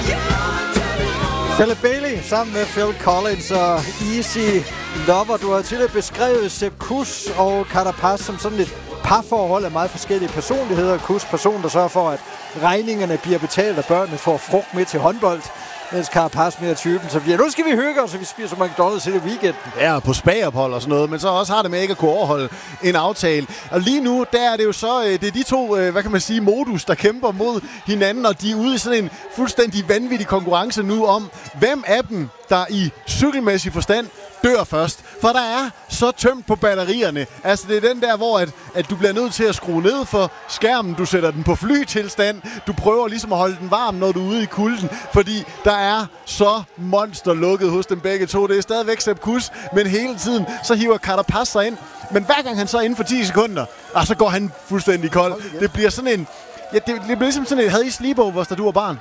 Philip Bailey sammen med Phil Collins og Easy Lover. Du har tidligere beskrevet Sepp Kuss og Carapaz som sådan et parforhold af meget forskellige personligheder. Kuss, person, der sørger for, at regningerne bliver betalt, og børnene får frugt med til håndbold. Mens Carapaz mere typen, så nu skal vi hygge os, så vi spiser McDonald's hele weekenden. Ja, på spagophold og sådan noget, men så også har det med ikke at kunne overholde en aftale. Og lige nu, der er det jo så, det er de to, hvad kan man sige, modus, der kæmper mod hinanden, og de er ude i sådan en fuldstændig vanvittig konkurrence nu om, hvem af dem, der i cykelmæssig forstand dør først. For der er så tømt på batterierne. Altså det er den der, hvor at du bliver nødt til at skrue ned for skærmen. Du sætter den på flytilstand. Du prøver ligesom at holde den varm, når du er ude i kulden. Fordi der er så monsterlukket hos dem begge to. Det er stadigvæk Sepp Kuss, men hele tiden så hiver Carapaz sig ind. Men hver gang han så er inden for 10 sekunder, så går han fuldstændig kold. Det bliver sådan en... Ja, det bliver ligesom sådan et... Havde I sleepovers, da du var barn?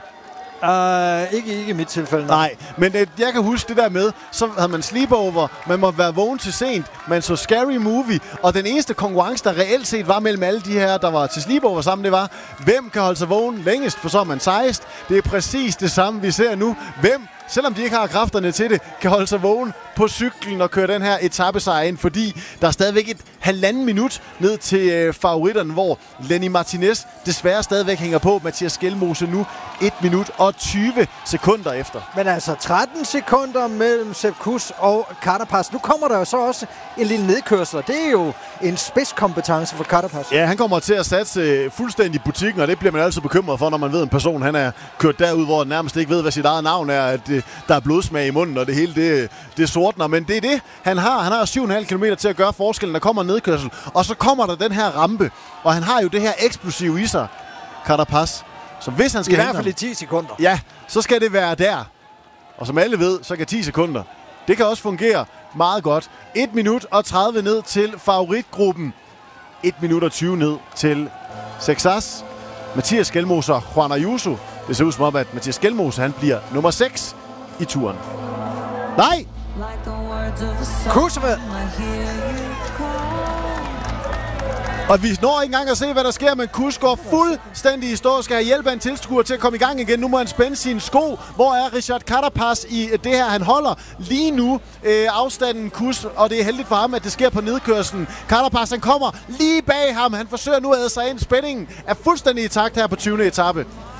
Ikke i mit tilfælde. Nej, men jeg kan huske det der med, så havde man sleepover, man måtte være vågen til sent, man så Scary Movie, og den eneste konkurrence, der reelt set var mellem alle de her, der var til sleepover sammen, det var, hvem kan holde sig vågen længest, for så er man sejest. Det er præcis det samme, vi ser nu. Hvem, selvom de ikke har kræfterne til det, kan holde sig vågen på cyklen og køre den her etapesejr ind, fordi der er stadigvæk et 1,5 minut ned til favoritterne, hvor Lenny Martinez desværre stadigvæk hænger på. Mathias Skelmose nu 1 minut og 20 sekunder efter. Men altså 13 sekunder mellem Sepp Kuss og Carapaz. Nu kommer der jo så også en lille nedkørsel. Det er jo en spidskompetence for Carapaz. Ja, han kommer til at satse fuldstændig butikken, og det bliver man altid bekymret for, når man ved en person, han er kørt derud, hvor han nærmest ikke ved, hvad sit eget navn er, at der er blodsmag i munden, og det hele det sortner. Men det er det, han har. Han har 7,5 km til at gøre forskellen. Der kommer en nedkørsel, og så kommer der den her rampe, og han har jo det her eksplosiv i sig, Carapaz. Så hvis han skal i hvert fald i 10 sekunder. Ja, så skal det være der. Og som alle ved, så kan 10 sekunder. Det kan også fungere meget godt. 1 minut og 30 ned til favoritgruppen. 1 minut og 20 ned til Sexas, Mathias Skelmose og Juan Ayuso. Det ser ud som om, at Mathias Skelmose, han bliver nummer 6 i turen. Nej! Kuss. Og vi når ikke engang at se, hvad der sker, men Kuss går fuldstændig i stå. Skal have hjælp af en tilskuer til at komme i gang igen. Nu må han spænde sine sko. Hvor er Richard Carapaz i det her? Han holder lige nu afstanden Kuss, og det er heldigt for ham, at det sker på nedkørslen. Carapaz, han kommer lige bag ham. Han forsøger nu at æde sig ind. Spændingen er fuldstændig i takt her på 20. etape.